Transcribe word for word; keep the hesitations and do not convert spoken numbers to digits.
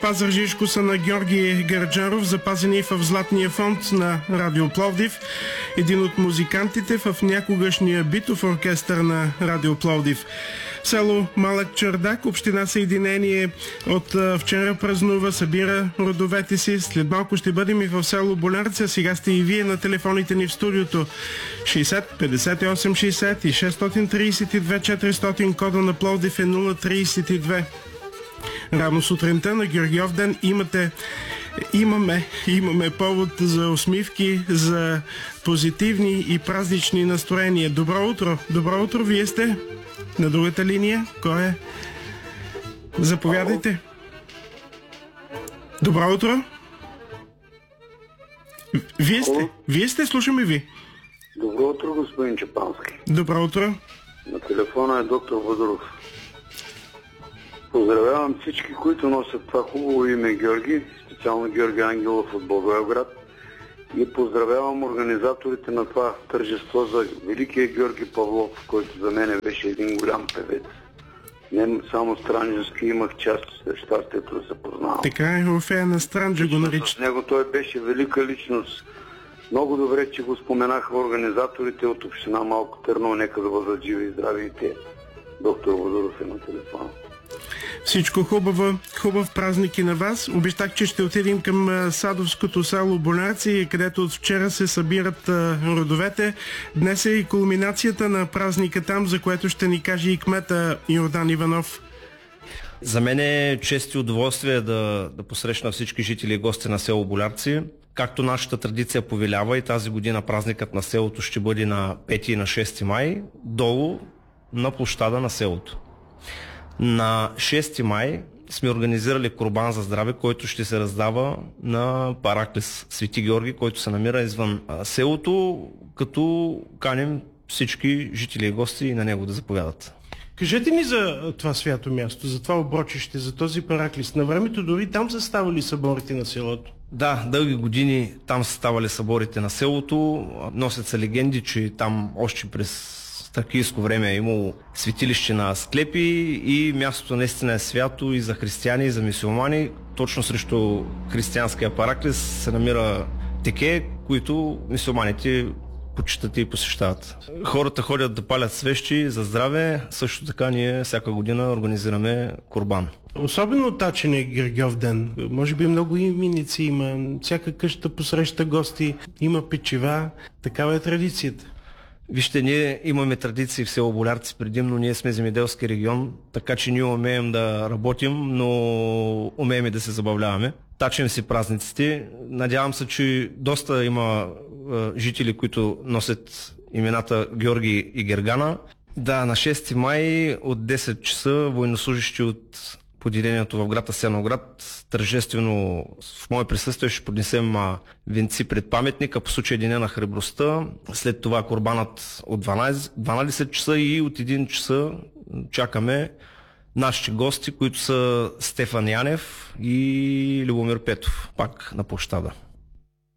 Пазарджишко са на Георги Гарджаров, запазени в Златния фонд на Радио Пловдив. Един от музикантите в някогашния битов оркестър на Радио Пловдив. Село Малък Чардак, община Съединение, от вчера празнува, събира родовете си. След малко ще бъдем и в село Болярци. Сега сте и вие на телефоните ни в студиото. шейсет петдесет и осем шейсет и шестстотин тридесет и две четиристотин, кода на Пловдив е нула тридесет и две. Рано сутринта на Георгиов ден имате, имаме, имаме повод за усмивки, за позитивни и празнични настроения. Добро утро! Добро утро! Вие сте на другата линия. Кой е? Заповядайте. Добро утро! Вие сте. Вие сте, слушаме ви. Добро утро, господин Чапански. Добро утро. На телефона е доктор Водоров. Поздравявам всички, които носят това хубаво име Георги, специално Георги Ангелов от Благоевград, и поздравявам организаторите на това тържество за великия Георги Павлов, който за мен беше един голям певец. Не само Странджевски, имах част щастието да се познавам. Така е, Орфея на Странджа го нарича. С него той беше велика личност. Много добре, че го споменаха организаторите от община Малко Търново. Нека да бъдат живи и здрави и те. Доктор Водоров е на телефона. Всичко хубаво, хубав празник и на вас. Обещах, че ще отидем към Садовското село Болярци, където от вчера се събират родовете. Днес е и кулминацията на празника там, за което ще ни каже и кмета Йордан Иванов. За мен е чест и удоволствие да, да посрещна всички жители и гости на село Болярци. Както нашата традиция повелява, и тази година празникът на селото ще бъде на пети и на шести май, долу на площада на селото. На шести май сме организирали курбан за здраве, който ще се раздава на Параклис Свети Георги, който се намира извън селото, като каним всички жители и гости и на него да заповядат. Кажете ни за това свято място, за това оброчище, за този Параклис. На времето дори там са ставали съборите на селото. Да, дълги години там са ставали съборите на селото. Носят се легенди, че там още през тракийско време е имало светилище на Асклепий и мястото наистина е свято и за християни, и за мюсюлмани. Точно срещу християнския Параклис се намира теке, които мюсюлманите почитат и посещават. Хората ходят да палят свещи за здраве, също така ние всяка година организираме курбан. Особено тачен е Георгиов ден. Може би много именици има, всяка къща посреща гости, има печива, такава е традицията. Вижте, ние имаме традиции в село Болярци предимно, ние сме земеделски регион, така че ние умеем да работим, но умеем и да се забавляваме. Тачим си празниците. Надявам се, че доста има е, жители, които носят имената Георги и Гергана. Да, на шести май от десет часа военнослужащи от поделението в град Асеновград тържествено в мое присъствие ще поднесем венци пред паметника по случай Деня на храбростта. След това курбанът от дванадесет часа и от един часа чакаме нашите гости, които са Стефан Янев и Любомир Петов, пак на площада.